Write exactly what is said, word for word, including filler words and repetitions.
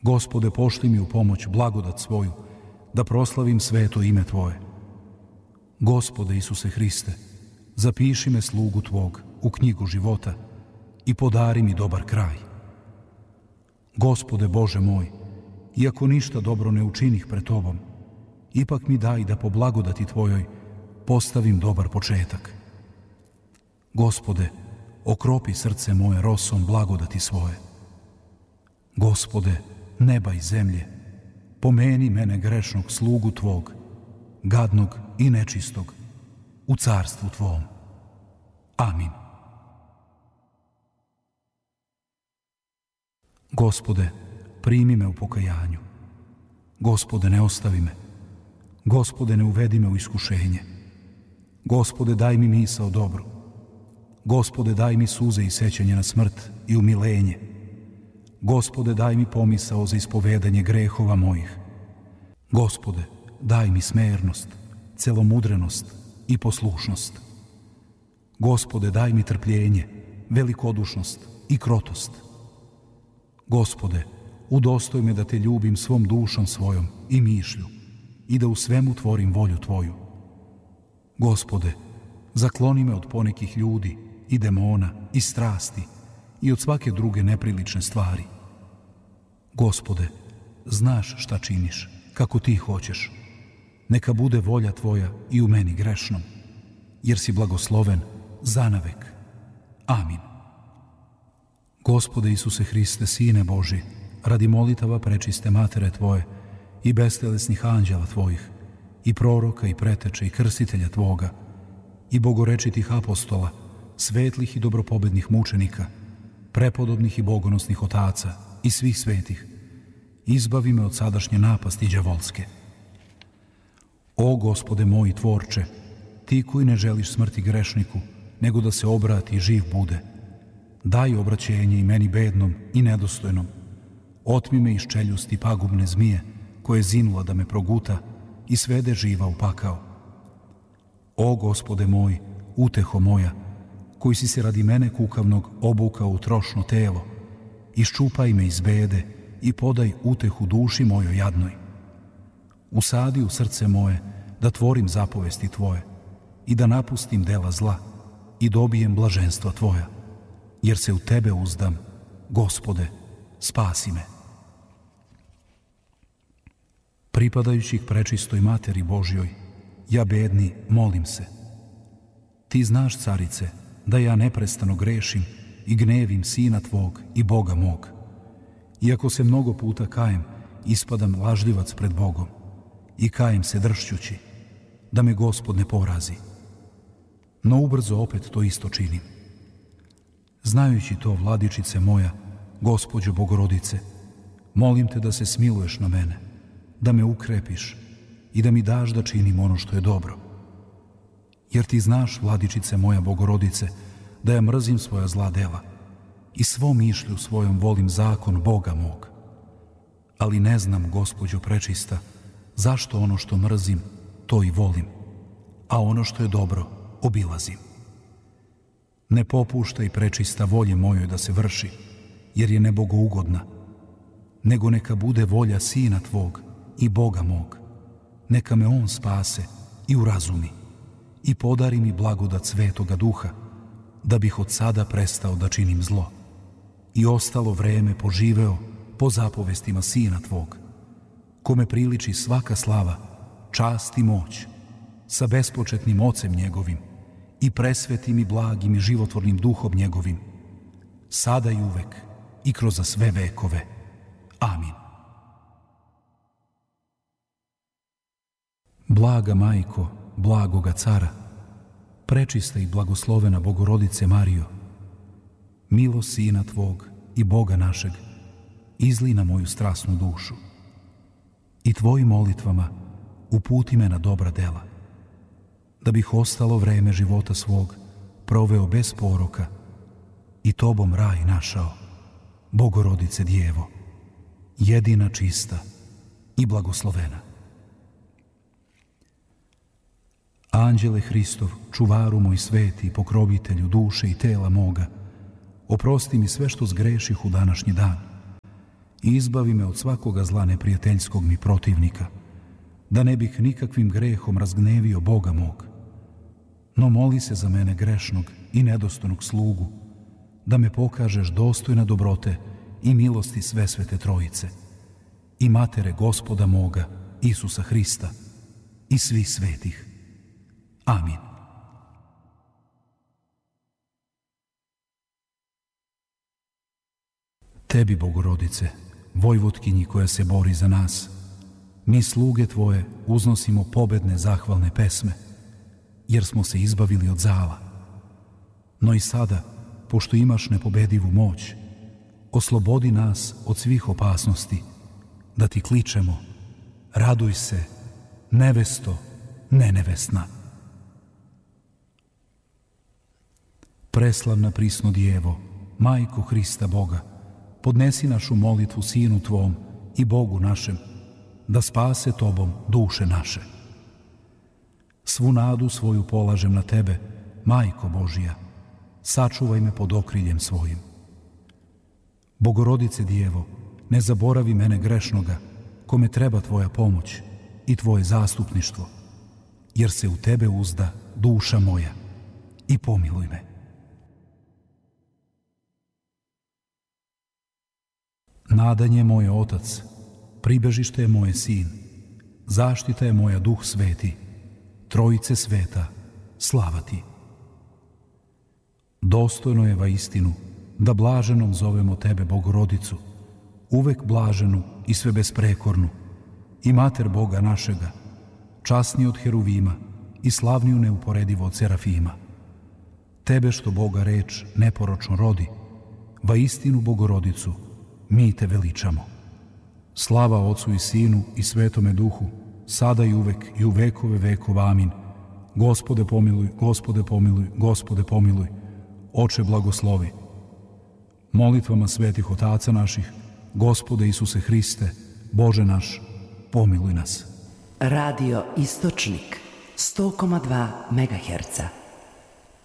Gospode, pošli mi u pomoć blagodat svoju, da proslavim sveto ime Tvoje. Gospode Isuse Hriste, zapiši me slugu Tvog u knjigu života i podari mi dobar kraj. Gospode Bože moj, iako ništa dobro ne učinih pred Tobom, ipak mi daj da po blagodati Tvojoj postavim dobar početak. Gospode, okropi srce moje rosom blagodati svoje. Gospode, neba i zemlje, pomeni mene grešnog slugu Tvog, gadnog i nečistog, u carstvu Tvom. Amin. Gospode, primi me u pokajanju. Gospode, ne ostavi me. Gospode, ne uvedi me u iskušenje. Gospode, daj mi misao dobru. Gospode, daj mi suze i sećanje na smrt i umilenje. Gospode, daj mi pomisao za ispovedanje grehova mojih. Gospode, daj mi smernost, celomudrenost i poslušnost. Gospode, daj mi trpljenje, velikodušnost i krotost. Gospode, udostoj me da Te ljubim svom dušom svojom i mišlju i da u svemu tvorim volju Tvoju. Gospode, zakloni me od ponekih ljudi i demona i strasti i od svake druge neprilične stvari. Gospode, znaš šta činiš, kako Ti hoćeš. Neka bude volja Tvoja i u meni grešnom, jer si blagosloven zanavek. Amin. Gospode Isuse Hriste, Sine Boži, radi molitava prečiste Matere Tvoje i bestelesnih anđela Tvojih, i proroka i preteče i krstitelja Tvoga, i bogorečitih apostola, svetlih i dobropobednih mučenika, prepodobnih i bogonosnih otaca i svih svetih, izbavi me od sadašnje napasti đavolske. O Gospode moj Tvorče, Ti koji ne želiš smrti grešniku, nego da se obrati i živ bude, daj obraćenje i meni bednom i nedostojnom. Otmi me iz čeljusti pagubne zmije, koje je zinula da me proguta i svede živa u pakao. O Gospode moj, uteho moja, koji si se radi mene kukavnog obukao u trošno telo, iščupaj me iz bede i podaj utehu duši mojoj jadnoj. Usadi u srce moje da tvorim zapovesti Tvoje i da napustim dela zla i dobijem blaženstva Tvoja, jer se u Tebe uzdam. Gospode, spasi me. Pripadajućih prečistoj Materi Božjoj, ja bedni molim se. Ti znaš, Carice, da ja neprestano grešim i gnevim Sina Tvog i Boga mog. Iako se mnogo puta kajem, ispadam lažljivac pred Bogom i kajem se dršćući, da me Gospod ne porazi. No ubrzo opet to isto činim. Znajući to, Vladičice moja, Gospođo Bogorodice, molim Te da se smiluješ na mene, da me ukrepiš i da mi daš da činim ono što je dobro. Jer Ti znaš, Vladičice moja Bogorodice, da ja mrzim svoja zla dela i svom mišlju svojom volim zakon Boga mog. Ali ne znam, Gospođo prečista, zašto ono što mrzim, to i volim, a ono što je dobro obilazim. Ne popuštaj, prečista, volje mojoj da se vrši, jer je nebogougodna, nego neka bude volja Sina Tvog i Boga mog. Neka me On spase i urazumi i podari mi blagodat Svetoga Duha, da bih od sada prestao da činim zlo i ostalo vreme poživeo po zapovestima Sina Tvog, kome priliči svaka slava, čast i moć, sa bespočetnim Ocem njegovim i presvetim i blagim i životvornim Duhom njegovim, sada i uvek i kroz za sve vekove. Amin. Blaga Majko, blagoga Cara, prečista i blagoslovena Bogorodice Marijo, milost Sina Tvog i Boga našeg izli na moju strasnu dušu i Tvojim molitvama uputi me na dobra dela, da bih ostalo vreme života svog proveo bez poroka i Tobom raj našao, Bogorodice Djevo, jedina čista i blagoslovena. Anđele Hristov, čuvaru moj sveti i pokrovitelju duše i tela moga, oprosti mi sve što zgreših u današnji dan i izbavi me od svakoga zla neprijateljskog mi protivnika, da ne bih nikakvim grehom razgnevio Boga mog. No moli se za mene grešnog i nedostojnog slugu, da me pokažeš dostojna dobrote i milosti Svesvete Trojice i Matere Gospoda moga, Isusa Hrista i svih svetih. Amin. Tebi, Bogorodice, Vojvotkinji koja se bori za nas, mi sluge Tvoje uznosimo pobedne zahvalne pesme, jer smo se izbavili od zala. No i sada, pošto imaš nepobedivu moć, oslobodi nas od svih opasnosti, da Ti kličemo: raduj se, nevesto, nenevesna. Preslavna prisno Djevo, Majko Hrista Boga, podnesi našu molitvu Sinu Tvom i Bogu našem, da spase Tobom duše naše. Svu nadu svoju polažem na Tebe, Majko Božija, sačuvaj me pod okriljem svojim. Bogorodice Djevo, ne zaboravi mene grešnoga, kome treba Tvoja pomoć i Tvoje zastupništvo, jer se u Tebe uzda duša moja, i pomiluj me. Nadan je moj Otac, pribežište je moje Sin, zaštita je moja Duh Sveti, Trojice sveta, slava Ti. Dostojno je vaistinu da blaženom zovemo Tebe, Bogorodicu, uvek blaženu i sve besprekornu, i Mater Boga našega, časniju od heruvima i slavniju neuporedivo od serafima. Tebe što Boga reč neporočno rodi, vaistinu Bogorodicu, mi Te veličamo. Slava Otcu i Sinu i Svetome Duhu, sada i uvek i u vekove vekova. Amin. Gospode pomiluj, Gospode pomiluj, Gospode pomiluj, Oče blagoslovi. Molitvama svetih otaca naših, Gospode Isuse Hriste, Bože naš, pomiluj nas. Radio Istočnik, sto zarez dva megaherca.